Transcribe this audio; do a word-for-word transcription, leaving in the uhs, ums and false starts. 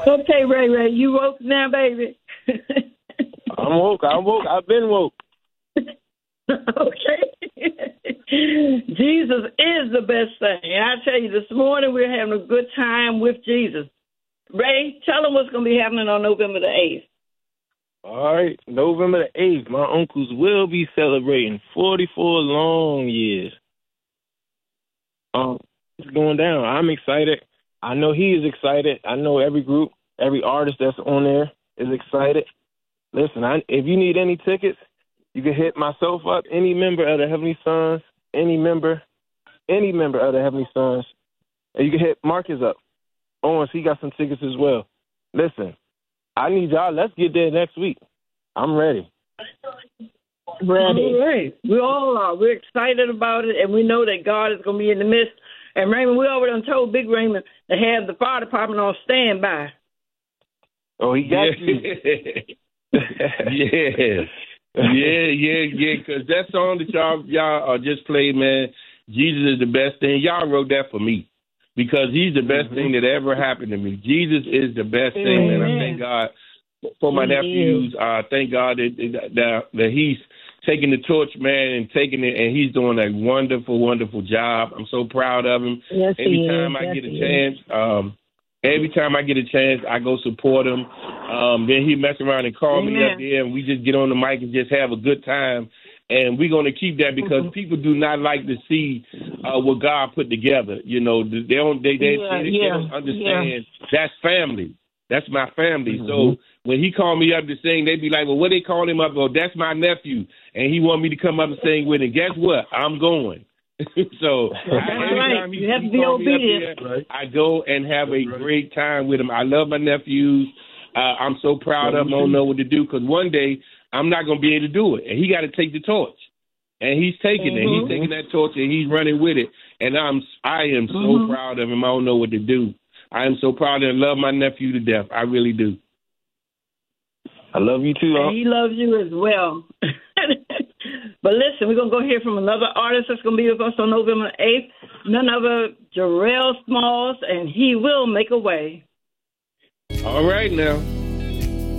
Okay, Ray Ray, you woke now, baby? I'm woke. I'm woke. I've been woke. Okay. Jesus is the best thing. And I tell you, this morning we're having a good time with Jesus. Ray, tell them what's going to be happening on November the eighth. All right, November the eighth, my uncles will be celebrating forty-four long years. Um, it's going down. I'm excited. I know he is excited. I know every group, every artist that's on there is excited. Listen, I, if you need any tickets, you can hit myself up, any member of the Heavenly Sons, any member, any member of the Heavenly Sons. And you can hit Marcus up. Owens, he got some tickets as well. Listen, I need y'all. Let's get there next week. I'm ready. Ready. All right. We all are. We're excited about it, and we know that God is going to be in the midst. And Raymond, we already done told Big Raymond to have the fire department on standby. Oh, he got yeah. you. yeah. Yeah, yeah, yeah, because that song that y'all, y'all uh, just played, man, Jesus is the best thing. Y'all wrote that for me because he's the best mm-hmm. thing that ever happened to me. Jesus is the best thing, and I thank God for my mm-hmm. nephews. Uh, thank God that, that, that he's taking the torch, man, and taking it, and he's doing a wonderful, wonderful job. I'm so proud of him. Yes, Every he time is. I yes, get a chance, um, every time I get a chance, I go support him. Um, then he mess around and call Amen. me up there, and we just get on the mic and just have a good time. And we're going to keep that because mm-hmm. people do not like to see uh, what God put together. You know, they don't they they, yeah, they, yeah, they don't understand yeah. that's family. That's my family. Mm-hmm. So when he called me up to sing, they be like, well, what they call him up? Oh, that's my nephew. And he want me to come up and sing with him. Guess what? I'm going. so that's right. You have to be obedient. There, right. I go and have that's a right. great time with him. I love my nephews. Uh, I'm so proud of him. I don't know what to do because one day I'm not going to be able to do it. And he got to take the torch. And he's taking mm-hmm. it. He's taking that torch and he's running with it. And I'm, I am so mm-hmm. proud of him. I don't know what to do. I am so proud and love my nephew to death. I really do. I love you too. And he loves you as well. But listen, we're going to go hear from another artist that's going to be with us on November eighth. None other, Jarrell Smalls, and he will make a way. All right now.